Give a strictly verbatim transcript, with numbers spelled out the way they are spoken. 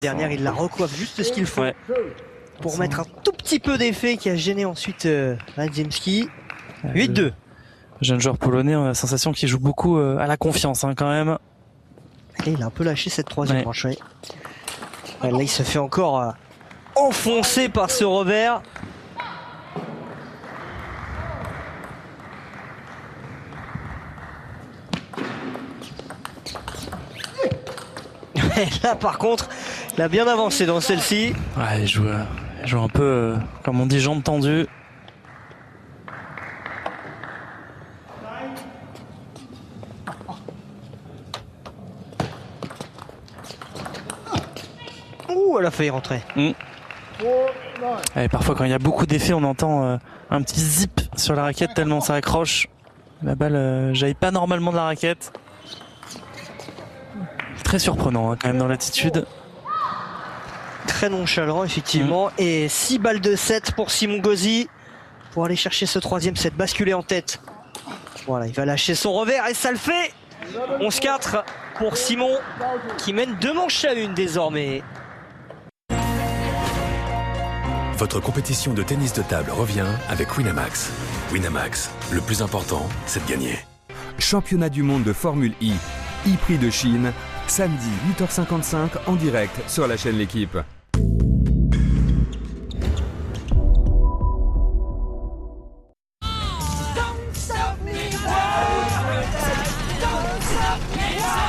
Dernière, il la recoiffe juste ce qu'il faut ouais. pour mettre un tout petit peu d'effet qui a gêné ensuite euh, Radziemski. huit deux. Jeune joueur polonais, on a la sensation qu'il joue beaucoup euh, à la confiance hein, quand même. Et il a un peu lâché cette troisième ouais. manche. Ouais. Là, il se fait encore euh, enfoncer par ce revers. Et là, par contre, il a bien avancé dans celle-ci. Ouais, il joue, euh, il joue un peu, euh, comme on dit, jambes tendues. Ouh, elle a failli rentrer. Mmh. Et parfois, quand il y a beaucoup d'effets, on entend euh, un petit zip sur la raquette tellement ça accroche. La balle euh, jaillit pas normalement de la raquette. Très surprenant hein, quand même dans l'attitude. Très nonchalant effectivement. Mmh. Et six balles de sept pour Simon Gauzy pour aller chercher ce troisième set, basculer en tête. Voilà, il va lâcher son revers et ça le fait. onze quatre pour Simon qui mène deux manches à une désormais. Votre compétition de tennis de table revient avec Winamax. Winamax, le plus important, c'est de gagner. Championnat du monde de Formule I, I-Prix de Chine, samedi huit heures cinquante-cinq en direct sur la chaîne L'Équipe.